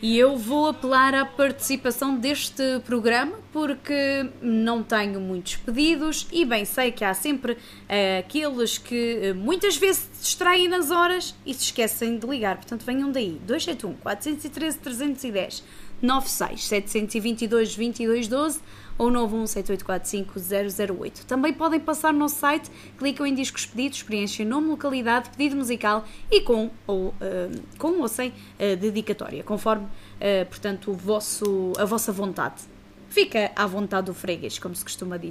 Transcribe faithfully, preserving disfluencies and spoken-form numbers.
E eu vou apelar à participação deste programa porque não tenho muitos pedidos e bem sei que há sempre uh, aqueles que uh, muitas vezes se distraem nas horas e se esquecem de ligar. Portanto, venham daí. dois sete um, quatro um três, três um zero, nove seis, sete dois dois, dois dois um dois ou nove um sete oito quatro cinco zero zero oito. Também podem passar no nosso site, clicam em discos pedidos, preenchem nome, localidade, pedido musical e com ou, uh, com ou sem uh, dedicatória, conforme, uh, portanto, o vosso, a vossa vontade. Fica à vontade do freguês, como se costuma dizer.